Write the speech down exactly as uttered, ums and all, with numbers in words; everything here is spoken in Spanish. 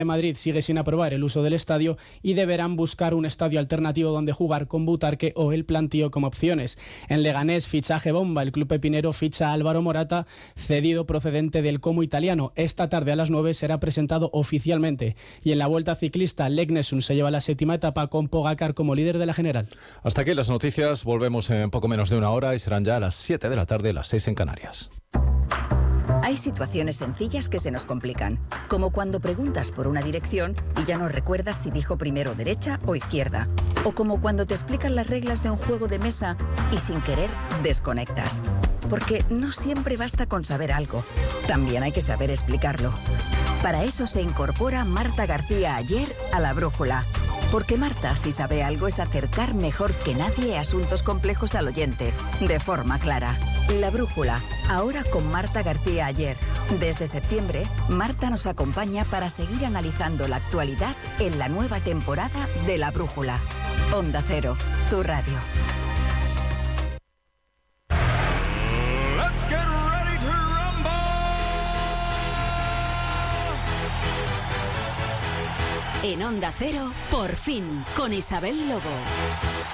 Madrid sigue sin aprobar el uso del estadio y deberán buscar un estadio alternativo donde jugar con Butarque o el Plantío como opciones. En Leganés, fichaje bomba. El club pepinero ficha a Álvaro Morata, cedido procedente del Como italiano. Esta tarde a las nueve será presentado oficialmente. Y en la Vuelta Ciclista, Lek Nessun se lleva la séptima etapa con Pogacar como líder de la general. Hasta aquí las noticias. Volvemos en poco menos de una hora y serán ya a las siete de la tarde, las seis en Canarias. Hay situaciones sencillas que se nos complican, como cuando preguntas por una dirección y ya no recuerdas si dijo primero derecha o izquierda, o como cuando te explican las reglas de un juego de mesa y sin querer desconectas. Porque no siempre basta con saber algo, también hay que saber explicarlo. Para eso se incorpora Marta García Ayer a La Brújula. Porque Marta, si sabe algo, es acercar mejor que nadie asuntos complejos al oyente, de forma clara. La Brújula, ahora con Marta García Ayer. Desde septiembre, Marta nos acompaña para seguir analizando la actualidad en la nueva temporada de La Brújula. Onda Cero, tu radio. Let's get ready to rumble. En Onda Cero, por fin, con Isabel Lobo.